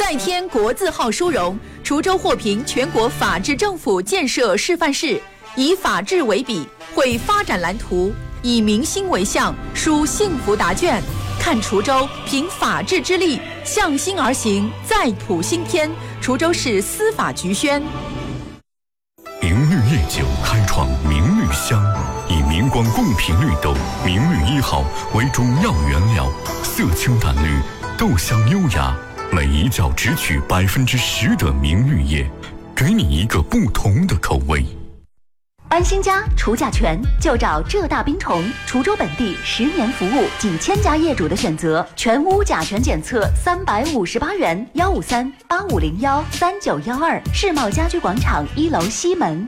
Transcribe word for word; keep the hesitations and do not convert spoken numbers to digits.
代天国字号殊荣，滁州获评全国法治政府建设示范市，以法治为笔，绘发展蓝图，以民心为向，书幸福答卷。看滁州凭法治之力，向心而行，再谱新篇。滁州市司法局宣。 明绿夜酒开创明绿香，以明光贡品绿豆明绿一号为主要原料，色清淡绿，豆香优雅，每一角只取百分之十的明绿叶，给你一个不同的口味。 安心家除甲醛就找浙大冰虫，滁州本地十年服务，几千家业主的选择，全屋甲醛检测三百五十八元，幺五三八五零幺三九幺二，世贸家居广场一楼西门。